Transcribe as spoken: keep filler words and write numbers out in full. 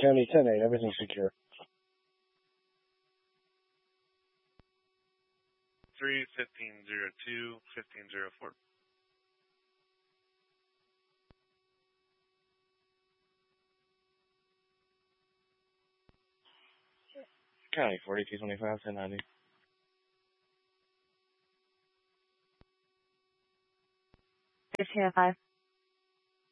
County ten eight, everything's secure. three fifteen zero two, fifteen zero four. County forty-two twenty-five, ten ninety. fifteen oh five.